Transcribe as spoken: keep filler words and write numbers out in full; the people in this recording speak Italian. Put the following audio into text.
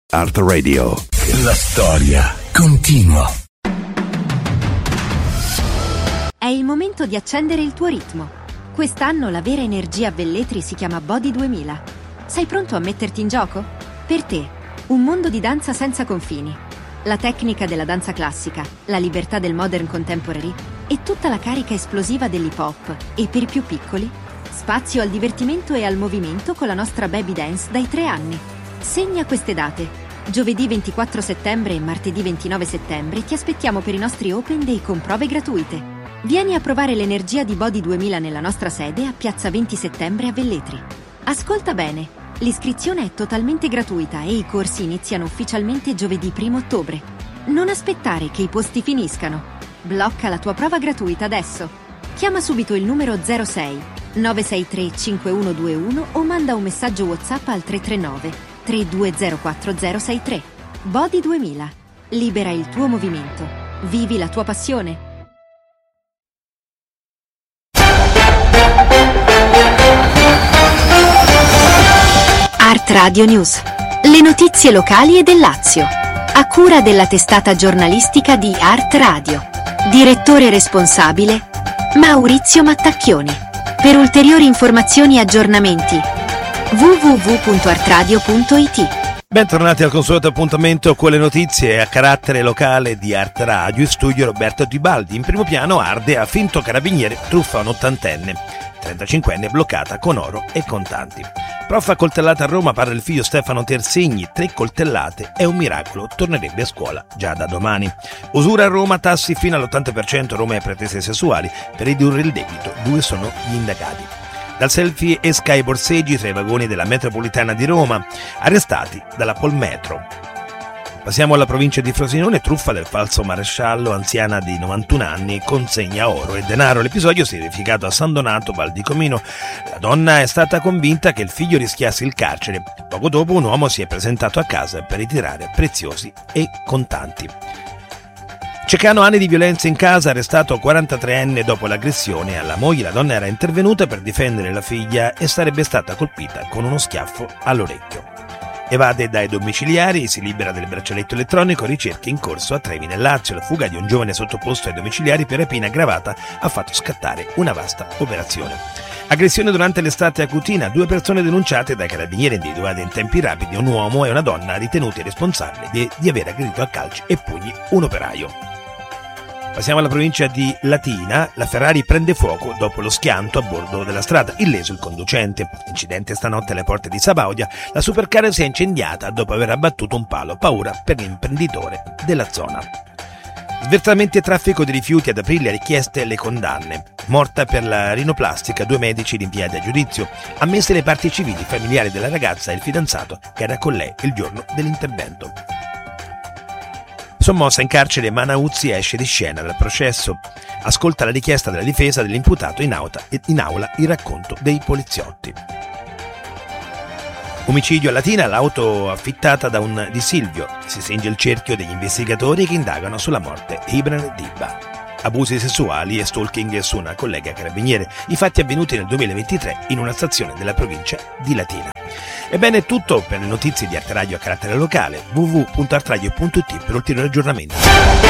Art Radio. La storia continua. È il momento di accendere il tuo ritmo. Quest'anno la vera energia a Velletri si chiama Body duemila. Sei pronto a metterti in gioco? Per te, un mondo di danza senza confini. La tecnica della danza classica, la libertà del modern contemporary e tutta la carica esplosiva dell'hip hop. E per i più piccoli, spazio al divertimento e al movimento con la nostra baby dance dai tre anni. Segna queste date. Giovedì ventiquattro settembre e martedì ventinove settembre ti aspettiamo per i nostri Open Day con prove gratuite. Vieni a provare l'energia di Body duemila nella nostra sede a Piazza venti settembre a Velletri. Ascolta bene, l'iscrizione è totalmente gratuita e i corsi iniziano ufficialmente giovedì primo ottobre. Non aspettare che i posti finiscano. Blocca la tua prova gratuita adesso. Chiama subito il numero zero sei nove sei tre cinque uno due uno o manda un messaggio WhatsApp al tre tre nove tre due zero quattro zero sei tre. Body duemila. Libera il tuo movimento. Vivi la tua passione. Art Radio News. Le notizie locali e del Lazio. A cura della testata giornalistica di Art Radio. Direttore responsabile Maurizio Mattacchioni. Per ulteriori informazioni e aggiornamenti w w w punto art radio punto i t. Bentornati al consueto appuntamento con le notizie a carattere locale di Art Radio. In studio Roberto Tibaldi. In primo piano arde a finto carabiniere, truffa a un'ottantenne, trentacinquenne bloccata con oro e contanti. Prof accoltellata a Roma, parla il figlio Stefano Terzigni, tre coltellate, è un miracolo, tornerebbe a scuola già da domani. Usura a Roma, tassi fino all'ottanta per cento, Roma e pretese sessuali, per ridurre il debito, due sono gli indagati. Dal selfie esca ai borseggi tra i vagoni della metropolitana di Roma, arrestati dalla Polmetro. Passiamo alla provincia di Frosinone, truffa del falso maresciallo, anziana di novantuno anni, consegna oro e denaro. L'episodio si è verificato a San Donato, Val di Comino. La donna è stata convinta che il figlio rischiasse il carcere. Poco dopo un uomo si è presentato a casa per ritirare preziosi e contanti. Cecano, anni di violenza in casa, arrestato quarantatreenne dopo l'aggressione alla moglie. La donna era intervenuta per difendere la figlia e sarebbe stata colpita con uno schiaffo all'orecchio. Evade dai domiciliari, si libera del braccialetto elettronico, ricerche in corso a Trevi nel Lazio. La fuga di un giovane sottoposto ai domiciliari per rapina aggravata ha fatto scattare una vasta operazione. Aggressione durante l'estate a Cutina, due persone denunciate dai carabinieri individuate in tempi rapidi, un uomo e una donna ritenuti responsabili di, di aver aggredito a calci e pugni un operaio. Passiamo alla provincia di Latina, la Ferrari prende fuoco dopo lo schianto a bordo della strada, illeso il conducente. Incidente stanotte alle porte di Sabaudia, la supercar si è incendiata dopo aver abbattuto un palo, paura per l'imprenditore della zona. Sversamenti e traffico di rifiuti ad aprile, richieste le condanne. Morta per la rinoplastica, due medici rinviati a giudizio. Ammesse le parti civili, familiari della ragazza e il fidanzato che era con lei il giorno dell'intervento. Sommossa in carcere, Manauzzi esce di scena dal processo. Ascolta la richiesta della difesa dell'imputato in aula, in aula il racconto dei poliziotti. Omicidio a Latina, l'auto affittata da un di Silvio. Si stringe il cerchio degli investigatori che indagano sulla morte Ibran Dibba. Abusi sessuali e stalking su una collega carabiniere. I fatti avvenuti nel duemilaventitré in una stazione della provincia di Latina. Ebbene, è tutto per le notizie di Art Radio a carattere locale. w w w punto art radio punto i t per ulteriori aggiornamenti.